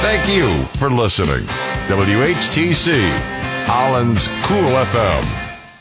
Thank you for listening. WHTC, Holland's Cool FM.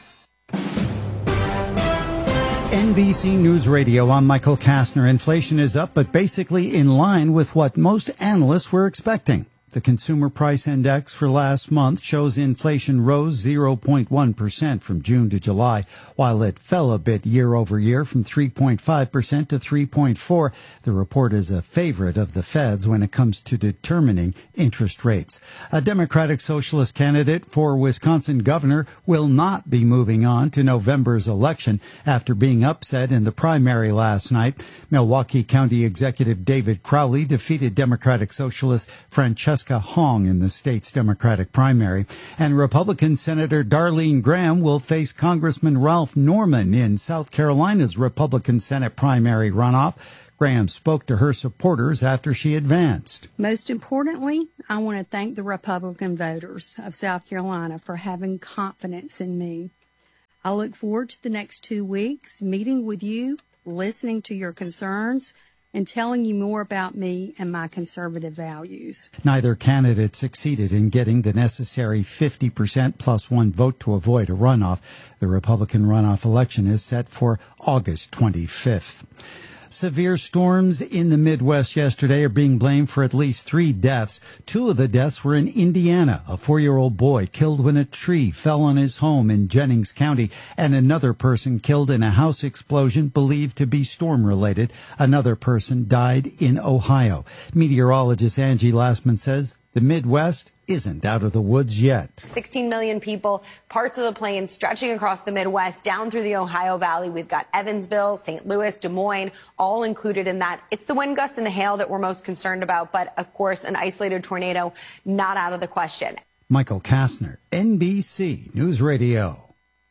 NBC News Radio, I'm Michael Kastner. Inflation is up, but basically in line with what most analysts were expecting. The Consumer Price Index for last month shows inflation rose 0.1% from June to July, while it fell a bit year over year from 3.5% to 3.4%. The report is a favorite of the Fed's when it comes to determining interest rates. A Democratic Socialist candidate for Wisconsin governor will not be moving on to November's election after being upset in the primary last night. Milwaukee County Executive David Crowley defeated Democratic Socialist Francesca Hong in the state's Democratic primary. And Republican Senator Darlene Graham will face Congressman Ralph Norman in South Carolina's Republican Senate primary runoff. Graham spoke to her supporters after she advanced. Most importantly, I want to thank the Republican voters of South Carolina for having confidence in me. I look forward to the next 2 weeks, meeting with you, listening to your concerns, and telling you more about me and my conservative values. Neither candidate succeeded in getting the necessary 50% plus one vote to avoid a runoff. The Republican runoff election is set for August 25th. Severe storms in the Midwest yesterday are being blamed for at least 3 deaths. 2 of the deaths were in Indiana. A 4-year-old boy killed when a tree fell on his home in Jennings County, and another person killed in a house explosion believed to be storm-related. Another person died in Ohio. Meteorologist Angie Lastman says the Midwest isn't out of the woods yet. 16 million people, parts of the plains stretching across the Midwest, down through the Ohio Valley. We've got Evansville, St. Louis, Des Moines, all included in that. It's the wind gusts and the hail that we're most concerned about, but of course, an isolated tornado not out of the question. Michael Kastner, NBC News Radio.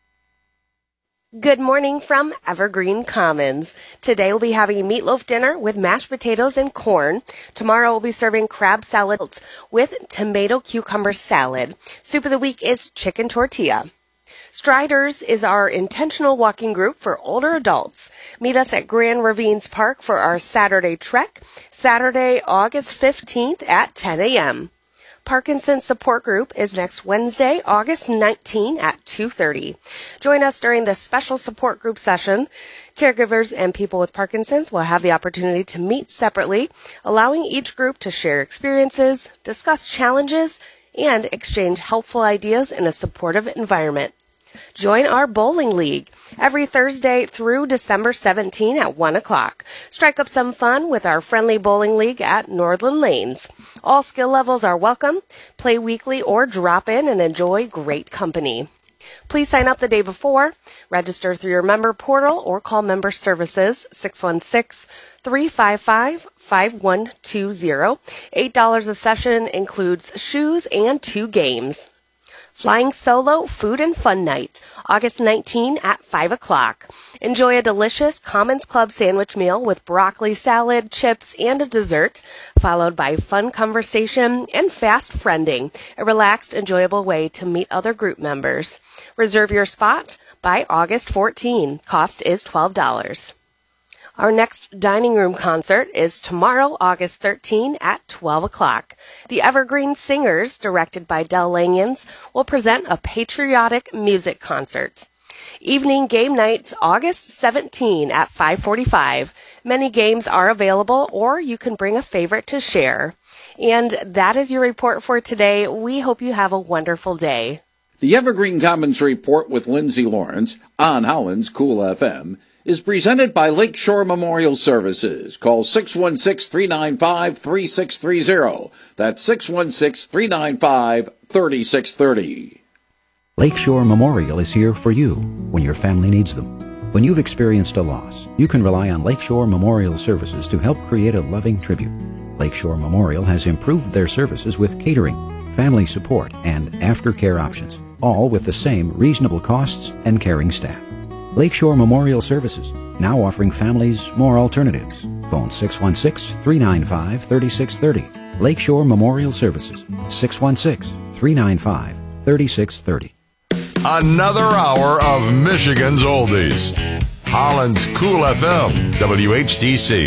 Good morning from Evergreen Commons. Today we'll be having a meatloaf dinner with mashed potatoes and corn. Tomorrow we'll be serving crab salad with tomato cucumber salad. Soup of the week is chicken tortilla. Striders is our intentional walking group for older adults. Meet us at Grand Ravines Park for our Saturday trek, Saturday, August 15th at 10 a.m. Parkinson's Support Group is next Wednesday, August 19 at 2:30. Join us during this special support group session. Caregivers and people with Parkinson's will have the opportunity to meet separately, allowing each group to share experiences, discuss challenges, and exchange helpful ideas in a supportive environment. Join our bowling league every Thursday through December 17 at 1 o'clock. Strike up some fun with our friendly bowling league at Northland Lanes. All skill levels are welcome. Play weekly or drop in and enjoy great company. Please sign up the day before. Register through your member portal or call member services 616-355-5120. $8 a session includes shoes and 2 games. Flying Solo Food and Fun Night, August 19 at 5 o'clock. Enjoy a delicious Commons Club sandwich meal with broccoli salad, chips, and a dessert, followed by fun conversation and fast friending, a relaxed, enjoyable way to meet other group members. Reserve your spot by August 14. Cost is $12. Our next dining room concert is tomorrow, August 13 at 12 o'clock. The Evergreen Singers, directed by Del Langens, will present a patriotic music concert. Evening game nights, August 17 at 5:45. Many games are available, or you can bring a favorite to share. And that is your report for today. We hope you have a wonderful day. The Evergreen Commons Report with Lindsay Lawrence on Holland's Cool FM is presented by Lakeshore Memorial Services. Call 616-395-3630. That's 616-395-3630. Lakeshore Memorial is here for you when your family needs them. When you've experienced a loss, you can rely on Lakeshore Memorial Services to help create a loving tribute. Lakeshore Memorial has improved their services with catering, family support, and aftercare options, all with the same reasonable costs and caring staff. Lakeshore Memorial Services, now offering families more alternatives. Phone 616-395-3630. Lakeshore Memorial Services, 616-395-3630. Another hour of Michigan's Oldies. Holland's Cool FM, WHTC.